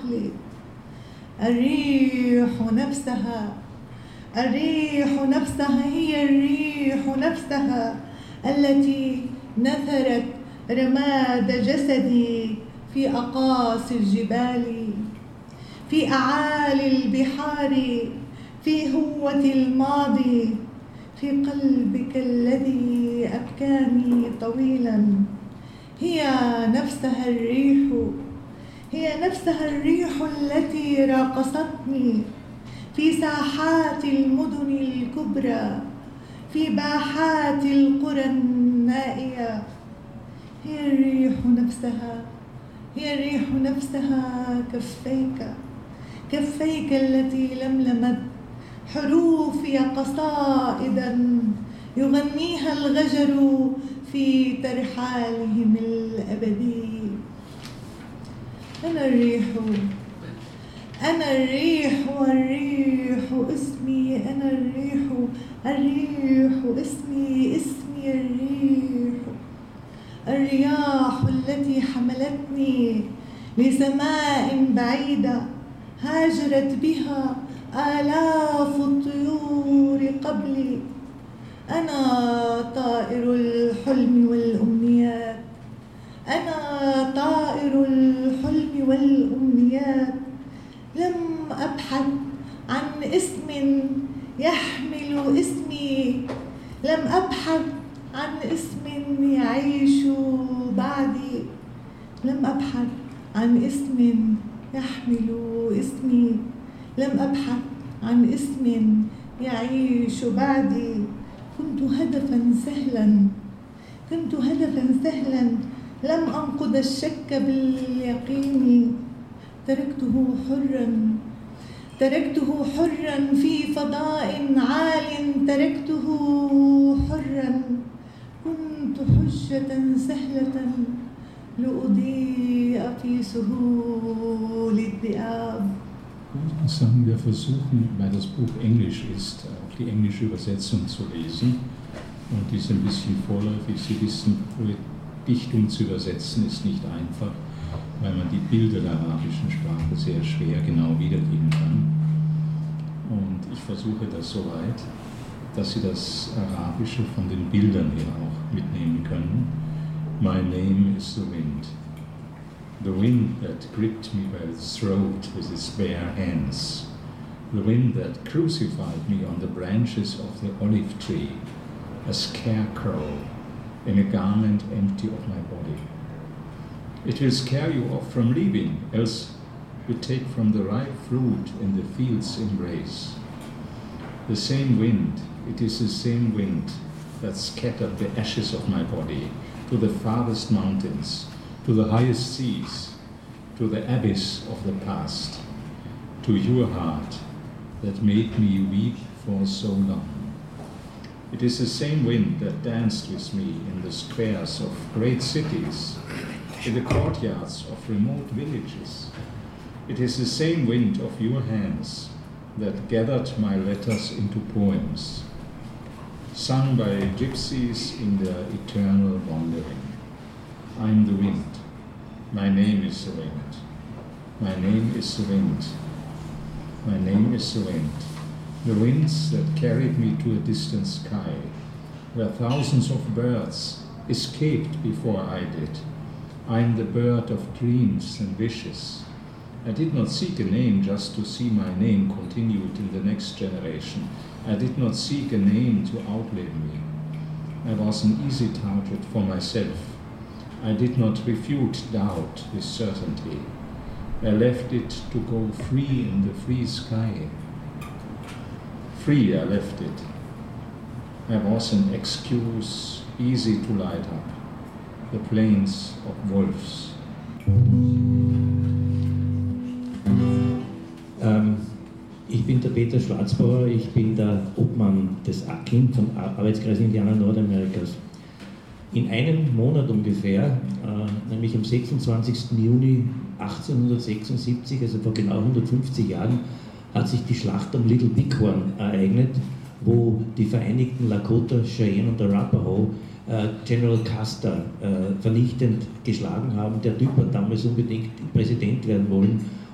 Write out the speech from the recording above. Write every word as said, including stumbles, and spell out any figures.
العقل. الريح نفسها الريح نفسها هي الريح نفسها التي نثرت رماد جسدي في أقاصي الجبال، في أعالي البحار، في هوة الماضي، في قلبك الذي أبكاني طويلا. هي نفسها الريح هي نفسها الريح التي راقصتني في ساحات المدن الكبرى، في باحات القرى النائية. هي الريح نفسها هي الريح نفسها كفيك كفيك التي لملمت حروفي قصائدا يغنيها الغجر في ترحالهم الأبدي. أنا الريح أنا الريح والريح اسمي، أنا الريح الريح اسمي اسمي الريح. الرياح التي حملتني لسماء بعيدة هاجرت بها آلاف الطيور قبلي. أنا طائر الحلم والأمنيات أنا طائر الحلم والأمنيات. لم أبحث عن اسم يحمل اسمي، لم أبحث عن اسم يعيش بعدي، لم أبحث عن اسم يحمل اسمي، لم أبحث عن اسم يعيش بعدي. كنت هدفا سهلا كنت هدفا سهلا لم أنقض الشك باليقين. تركته حرا تركته حرا في فضاء عال، تركته حرا. كنت حجة سهلة لأضيء في سهول الذئاب. Sagen wir versuchen, weil das Buch Englisch ist, auch die englische Übersetzung zu lesen. Und die ist ein bisschen vorläufig. Sie wissen, Dichtung zu übersetzen ist nicht einfach, weil man die Bilder der arabischen Sprache sehr schwer genau wiedergeben kann. Und ich versuche das so weit, dass Sie das Arabische von den Bildern her auch mitnehmen können. My name is the wind. The wind that gripped me by the throat with its bare hands. The wind that crucified me on the branches of the olive tree, a scarecrow in a garment empty of my body. It will scare you off from leaving, else you take from the ripe fruit in the field's embrace. The same wind, it is the same wind that scattered the ashes of my body to the farthest mountains, to the highest seas, to the abyss of the past, to your heart that made me weep for so long. It is the same wind that danced with me in the squares of great cities, in the courtyards of remote villages. It is the same wind of your hands that gathered my letters into poems, sung by gypsies in their eternal wandering. I am the wind. My name is the wind. My name is the wind. My name is the wind. The winds that carried me to a distant sky, where thousands of birds escaped before I did. I am the bird of dreams and wishes. I did not seek a name just to see my name continued in the next generation. I did not seek a name to outlive me. I was an easy target for myself. I did not refute doubt with certainty. I left it to go free in the free sky. Free I left it. I was an excuse easy to light up the plains of wolves. Ähm, ich bin der Peter Schwarzbauer, ich bin der Obmann des A C I N vom Arbeitskreis Indianer Nordamerikas. In einem Monat ungefähr, äh, nämlich am sechsundzwanzigsten Juni achtzehnhundertsechsundsiebzig, also vor genau hundertfünfzig Jahren, hat sich die Schlacht um Little Bighorn ereignet, wo die Vereinigten Lakota, Cheyenne und Arapaho äh, General Custer äh, vernichtend geschlagen haben. Der Typ hat damals unbedingt Präsident werden wollen